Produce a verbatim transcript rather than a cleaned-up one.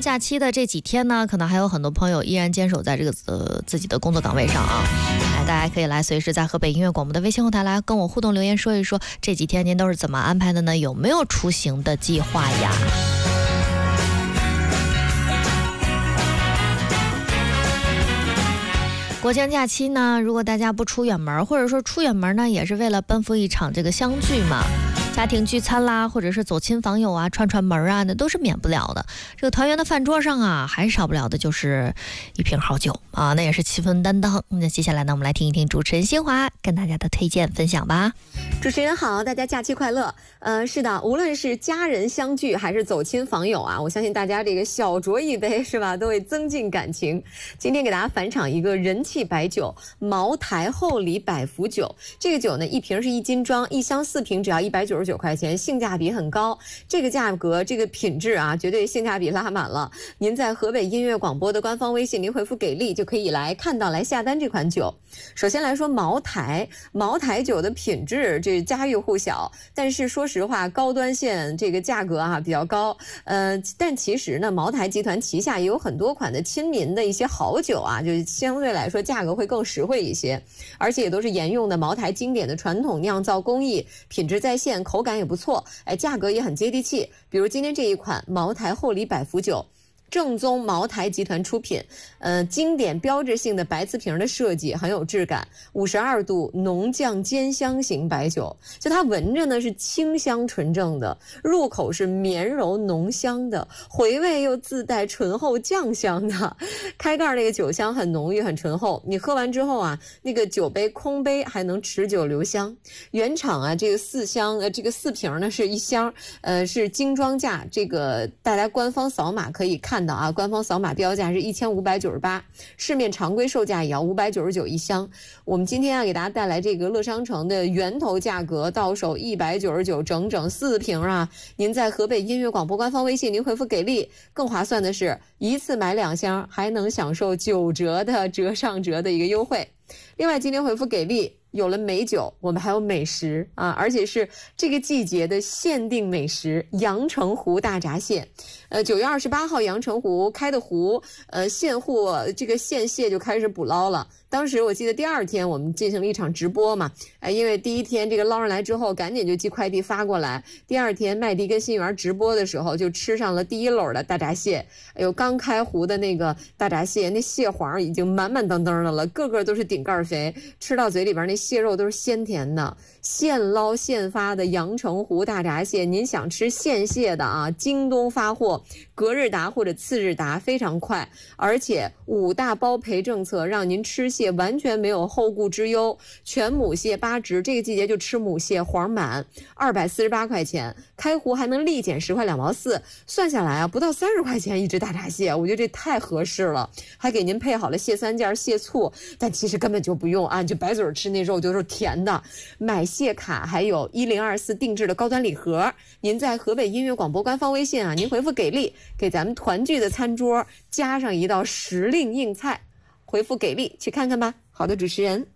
假期的这几天呢，可能还有很多朋友依然坚守在这个呃自己的工作岗位上啊。哎，大家可以来随时在河北音乐广播的微信后台来跟我互动留言，说一说这几天您都是怎么安排的呢？有没有出行的计划呀？国庆假期呢，如果大家不出远门，或者说出远门呢，也是为了奔赴一场这个相聚嘛。家庭聚餐啦，或者是走亲访友啊，串串门啊，那都是免不了的。这个团圆的饭桌上啊，还少不了的就是一瓶好酒啊，那也是气氛担当。那接下来呢，我们来听一听主持人新华跟大家的推荐分享吧。 主持人好，大家假期快乐。呃，是的，无论是家人相聚还是走亲访友啊，我相信大家这个小酌一杯是吧，都会增进感情。今天给大家返场一个人气白酒——茅台厚礼百福酒。这个酒呢，一瓶是一斤装，一箱四瓶只要一百九十九块钱，性价比很高。这个价格，这个品质啊，绝对性价比拉满了。您在河北音乐广播的官方微信，您回复给力就可以来看到来下单这款酒。首先来说茅台，茅台酒的品质这家喻户晓，但是说实话，高端线这个价格啊比较高。呃，但其实呢，茅台集团旗下也有很多款的亲民的一些好酒啊，就相对来说价格会更实惠一些，而且也都是沿用的茅台经典的传统酿造工艺，品质在线，口感也不错，哎，价格也很接地气。比如今天这一款茅台厚礼百福酒，正宗茅台集团出品，呃，经典标志性的白瓷瓶的设计很有质感，五十二度浓酱兼香型白酒，就它闻着呢是清香纯正的，入口是绵柔浓香的，回味又自带醇厚酱香的，开盖那个酒香很浓郁很醇厚，你喝完之后啊，那个酒杯空杯还能持久留香。原厂啊，这个四箱呃这个四瓶呢是一箱，呃是精装价，这个大家官方扫码可以看到啊，官方扫码标价是一千五百九十八，市面常规售价也要五百九十九一箱。我们今天啊给大家带来这个乐商城的源头价格，到手一百九十九，整整四瓶啊！您在河北音乐广播官方微信，您回复给力，更划算的是一次买两箱，还能享受九折的折上折的一个优惠。另外，今天回复给力。有了美酒，我们还有美食啊，而且是这个季节的限定美食——阳澄湖大闸蟹。呃，九月二十八号，阳澄湖开的湖，呃，现货这个现蟹就开始捕捞了。当时我记得第二天我们进行了一场直播嘛，呃，因为第一天这个捞上来之后，赶紧就寄快递发过来。第二天麦迪跟新源直播的时候，就吃上了第一篓的大闸蟹。哎呦，刚开湖的那个大闸蟹，那蟹黄已经满满当当的了，个个都是顶盖肥，吃到嘴里边那蟹肉都是鲜甜的，现捞现发的阳澄湖大闸蟹，您想吃现蟹的啊，京东发货，隔日达或者次日达，非常快，而且五大包赔政策，让您吃蟹完全没有后顾之忧。全母蟹八只，这个季节就吃母蟹，黄满，二百四十八块钱，开湖还能立减十块两毛四，算下来啊，不到三十块钱一只大闸蟹，我觉得这太合适了，还给您配好了蟹三件、蟹醋，但其实根本就不用啊，就白嘴吃那肉就是甜的。买蟹卡还有一零二四定制的高端礼盒，您在河北音乐广播官方微信啊，您回复给力，给咱们团聚的餐桌加上一道时令硬菜，回复给力去看看吧。好的，主持人。